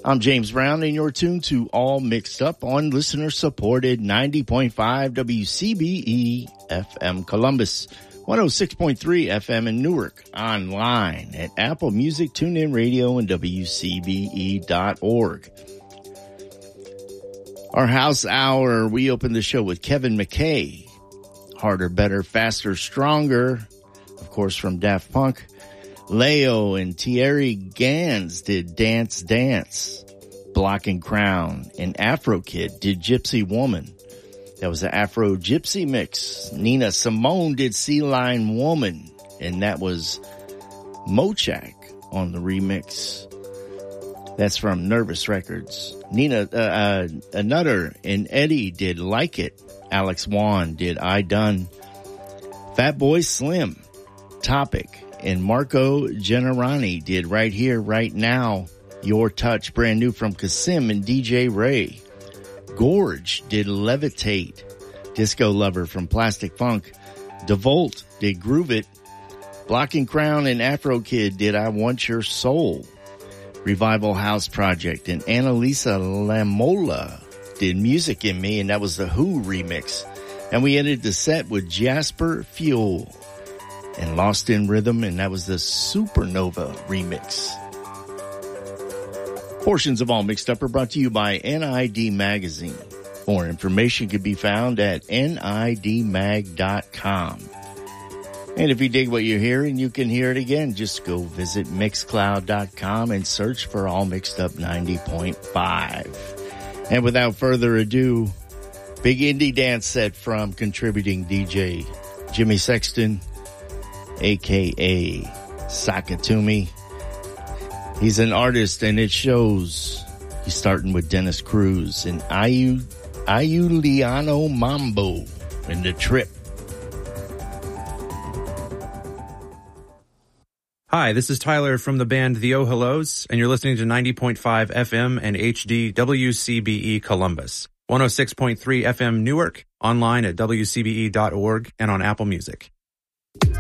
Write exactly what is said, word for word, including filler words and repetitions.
I'm James Brown, and you're tuned to All Mixed Up on listener-supported ninety point five W C B E F M Columbus, one oh six point three F M in Newark, online at Apple Music, TuneIn Radio, and W C B E dot org. Our house hour, we opened the show with Kevin McKay, Harder, Better, Faster, Stronger, of course, from Daft Punk. Leo and Thierry Gans did Dance Dance. Block and Crown and Afro Kid did Gypsy Woman. That was the Afro Gypsy mix. Nina Simone did Sea Lion Woman, and that was Mochak on the remix. That's from Nervous Records. Nina, uh, uh, Another and Eddie did Like It. Alex Wan did I Done. Fatboy Slim, Topic. And Marco Generani did Right Here, Right Now, Your Touch, brand new from Kasim and D J Ray. Gorge did Levitate. Disco Lover from Plastic Funk. DeVolt did Groove It. Block and Crown and Afro Kid did I Want Your Soul. Revival House Project and Annalisa Lamola did Music in Me, and that was the Who remix. And we ended the set with Jasper Fuel and Lost in Rhythm, and that was the Supernova remix. Portions of All Mixed Up are brought to you by N I D Magazine. More information can be found at N I D mag dot com. And if you dig what you're hearing, you can hear it again. Just go visit mixcloud dot com and search for All Mixed Up ninety point five. And without further ado, big indie dance set from contributing D J Jimmy Sexton, a k a. Sakatumi. He's an artist, and it shows. He's starting with Dennis Cruz and Ayu, Ayuliano Mambo in The Trip. Hi, this is Tyler from the band The Oh Hellos, and you're listening to ninety point five F M and H D W C B E Columbus, one oh six point three F M Newark, online at W C B E dot org and on Apple Music.